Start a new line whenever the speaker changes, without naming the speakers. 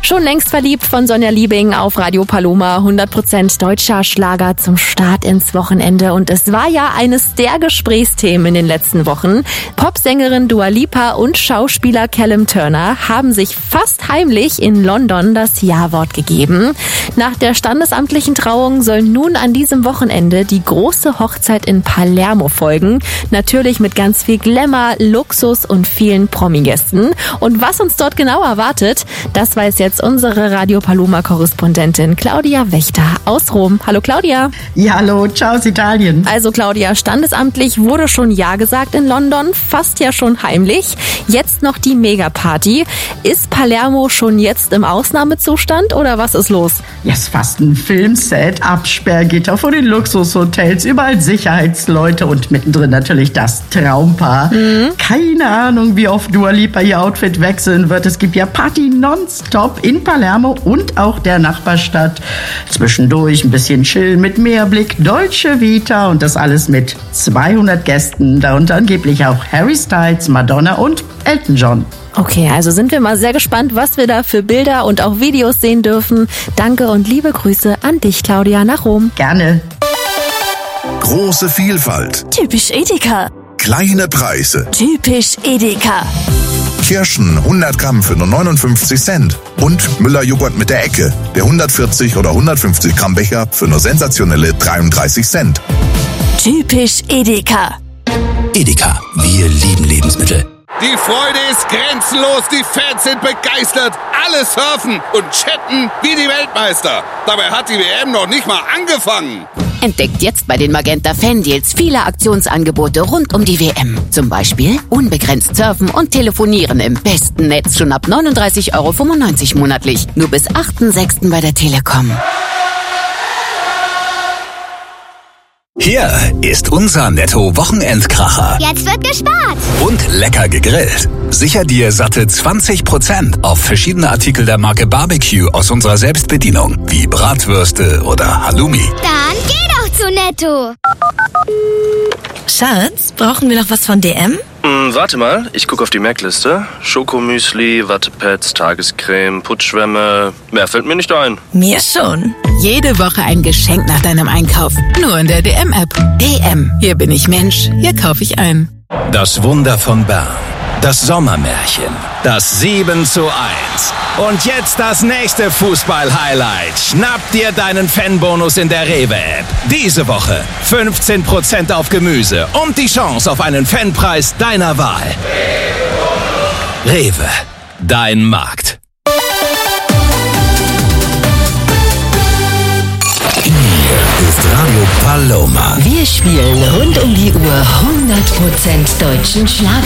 Schon längst verliebt von Sonja Liebing auf Radio Paloma. 100% deutscher Schlager zum Start ins Wochenende. Und es war ja eines der Gesprächsthemen in den letzten Wochen. Popsängerin Dua Lipa und Schauspieler Callum Turner haben sich fast heimlich in London das Ja-Wort gegeben. Nach der standesamtlichen Trauung soll nun an diesem Wochenende die große Hochzeit in Palermo folgen. Natürlich mit ganz viel Glamour, Luxus und vielen Promi-Gästen. Und was uns dort genau erwartet, das weiß jetzt unsere Radio Paloma-Korrespondentin Claudia Wächter aus Rom. Hallo Claudia.
Ja, hallo, ciao aus Italien.
Also Claudia, standesamtlich wurde schon Ja gesagt in London, fast ja schon heimlich. Jetzt noch die Megaparty. Ist Palermo schon jetzt im Ausnahmezustand oder was ist los?
Ja, es ist fast ein Filmset, Absperrgitter vor den Luxushotels, überall Sicherheitsleute und mittendrin natürlich das Traumpaar. Keine Ahnung, wie oft Dua Lipa ihr Outfit wechseln wird. Es gibt ja Party nonstop in Palermo und auch der Nachbarstadt. Zwischendurch ein bisschen chillen mit Meerblick, Dolce Vita und das alles mit 200 Gästen, darunter angeblich auch Harry Styles, Madonna und Elton John.
Okay, also sind wir mal sehr gespannt, was wir da für Bilder und auch Videos sehen dürfen. Danke und liebe Grüße an dich, Claudia, nach Rom.
Gerne.
Große Vielfalt.
Typisch Edeka.
Kleine Preise.
Typisch Edeka.
Kirschen 100 Gramm für nur 59 Cent. Und Müller-Joghurt mit der Ecke. Der 140 oder 150 Gramm Becher für nur sensationelle 33 Cent.
Typisch Edeka.
Edeka, wir lieben Lebensmittel.
Die Freude ist grenzenlos, die Fans sind begeistert, alle surfen und chatten wie die Weltmeister. Dabei hat die WM noch nicht mal angefangen.
Entdeckt jetzt bei den Magenta Fan-Deals viele Aktionsangebote rund um die WM. Zum Beispiel unbegrenzt surfen und telefonieren im besten Netz schon ab 39,95 € monatlich. Nur bis 8.6. bei der Telekom.
Hier ist unser Netto-Wochenendkracher.
Jetzt wird gespart.
Und lecker gegrillt. Sicher dir satte 20% auf verschiedene Artikel der Marke Barbecue aus unserer Selbstbedienung, wie Bratwürste oder Halloumi.
Dann geh doch zu Netto.
Schatz, brauchen wir noch was von DM?
Warte mal, ich gucke auf die Merkliste. Schokomüsli, Wattepads, Tagescreme, Putzschwämme. Mehr fällt mir nicht ein.
Mir schon.
Jede Woche ein Geschenk nach deinem Einkauf. Nur in der DM-App. DM. Hier bin ich Mensch. Hier kaufe ich ein.
Das Wunder von Bern. Das Sommermärchen. Das 7:1. Und jetzt das nächste Fußball-Highlight. Schnapp dir deinen Fanbonus in der Rewe-App. Diese Woche 15% auf Gemüse und die Chance auf einen Fanpreis deiner Wahl. Rewe. Dein Markt. Hier ist Radio Paloma.
Wir spielen rund um die Uhr 100% deutschen Schlager.